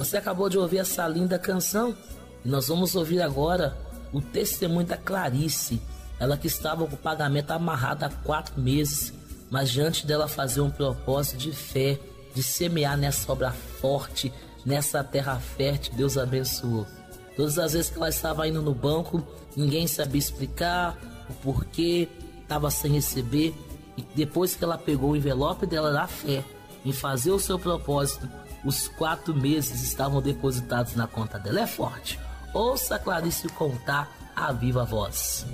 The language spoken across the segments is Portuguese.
Você acabou de ouvir essa linda canção e nós vamos ouvir agora o testemunho da Clarice. Ela que estava com o pagamento amarrado há 4 meses, mas diante dela fazer um propósito de fé, de semear nessa obra forte, nessa terra fértil, Deus abençoou. Todas as vezes que ela estava indo no banco, ninguém sabia explicar o porquê, estava sem receber. E depois que ela pegou o envelope dela da fé em fazer o seu propósito, os 4 meses estavam depositados na conta dela. É forte. Ouça a Clarice contar a viva voz.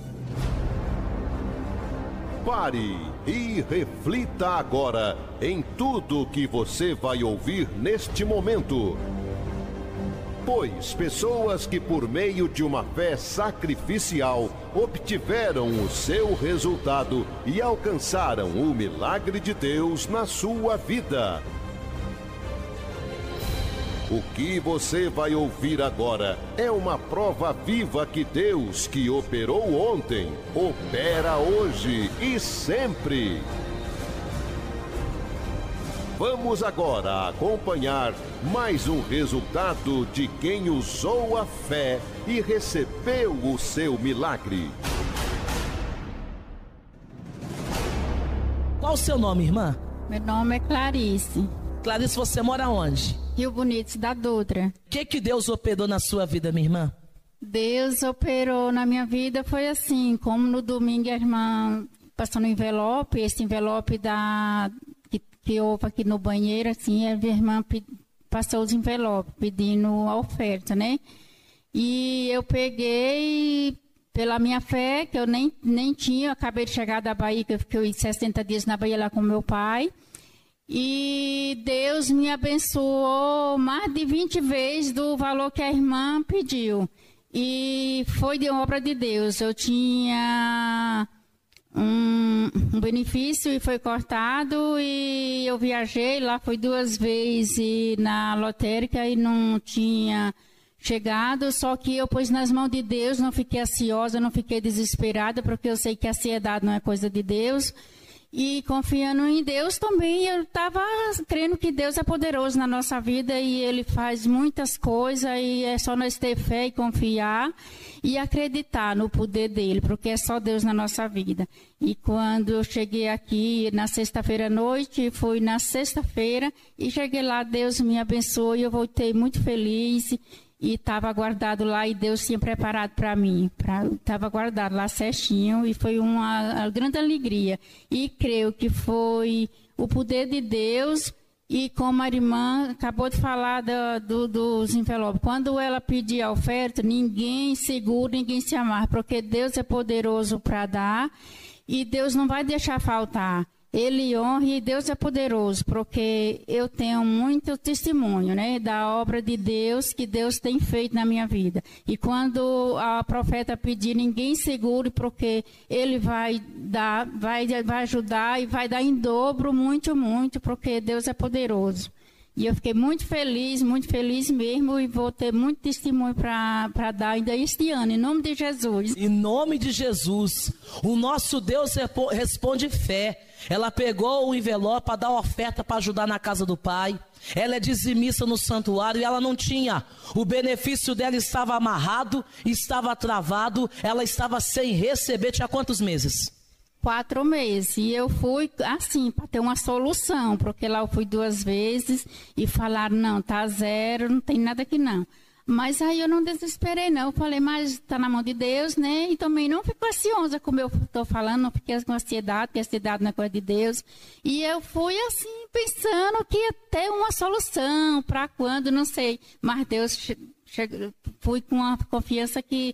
Pare e reflita agora em tudo que você vai ouvir neste momento. Pois pessoas que por meio de uma fé sacrificial obtiveram o seu resultado e alcançaram o milagre de Deus na sua vida. O que você vai ouvir agora é uma prova viva que Deus, que operou ontem, opera hoje e sempre. Vamos agora acompanhar mais um resultado de quem usou a fé e recebeu o seu milagre. Qual o seu nome, irmã? Meu nome é Clarice. Clarice, você mora onde? Rio Bonito, da Dutra. O que Deus operou na sua vida, minha irmã? Deus operou na minha vida, foi assim, como no domingo a irmã passou no envelope, esse envelope que houve aqui no banheiro, assim, a irmã passou os envelopes pedindo a oferta, né? E eu peguei, pela minha fé, que eu nem tinha, eu acabei de chegar da Bahia, que eu fiquei 60 dias na Bahia lá com meu pai. E Deus me abençoou mais de 20 vezes do valor que a irmã pediu. E foi de obra de Deus. Eu tinha um benefício e foi cortado e eu viajei, lá fui 2 vezes na lotérica e não tinha chegado, só que eu pus nas mãos de Deus, não fiquei ansiosa, não fiquei desesperada, porque eu sei que a ansiedade não é coisa de Deus. E confiando em Deus também, eu estava crendo que Deus é poderoso na nossa vida e Ele faz muitas coisas e é só nós ter fé e confiar e acreditar no poder dEle, porque é só Deus na nossa vida. E quando eu cheguei aqui na sexta-feira à noite, fui na sexta-feira e cheguei lá, Deus me abençoou e eu voltei muito feliz. E estava guardado lá e Deus tinha preparado para mim. Estava guardado lá certinho e foi uma grande alegria. E creio que foi o poder de Deus e como a irmã acabou de falar dos envelopes. Quando ela pedir a oferta, ninguém segura, ninguém se amarra, porque Deus é poderoso para dar e Deus não vai deixar faltar. Ele honra e Deus é poderoso, porque eu tenho muito testemunho, né, da obra de Deus que Deus tem feito na minha vida. E quando a profeta pedir, ninguém segure, porque Ele vai dar, vai ajudar e vai dar em dobro, muito, muito, porque Deus é poderoso. E eu fiquei muito feliz mesmo, e vou ter muito testemunho para dar ainda este ano, em nome de Jesus. Em nome de Jesus, o nosso Deus responde fé. Ela pegou o envelope para dar oferta para ajudar na casa do pai. Ela é dizimista no santuário e ela não tinha. O benefício dela estava amarrado, estava travado, ela estava sem receber. Tinha quantos meses? 4 meses, e eu fui assim, para ter uma solução, porque lá eu fui 2 vezes e falaram, não, tá zero, não tem nada aqui não. Mas aí eu não desesperei não, eu falei, mas tá na mão de Deus, né? E também não fico ansiosa, como eu tô falando, não fiquei com ansiedade, porque ansiedade não é coisa de Deus. E eu fui assim, pensando que ia ter uma solução, para quando, não sei. Mas Deus, fui com uma confiança que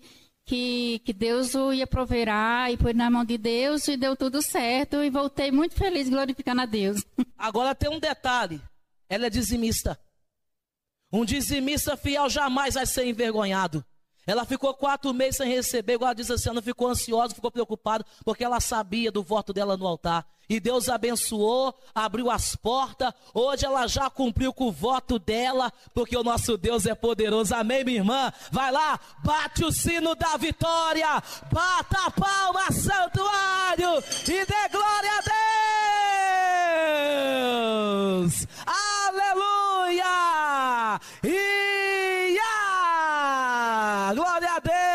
Deus ia proverá e foi na mão de Deus e deu tudo certo e voltei muito feliz glorificando a Deus. Agora tem um detalhe, ela é dizimista. Um dizimista fiel jamais vai ser envergonhado. Ela ficou 4 meses sem receber, igual ela diz assim, ela não ficou ansiosa, ficou preocupada, porque ela sabia do voto dela no altar. E Deus abençoou, abriu as portas, hoje ela já cumpriu com o voto dela, porque o nosso Deus é poderoso. Amém, minha irmã? Vai lá, bate o sino da vitória, bata a palma, santuário, e dê glória a Deus! Aleluia! Glória a Deus!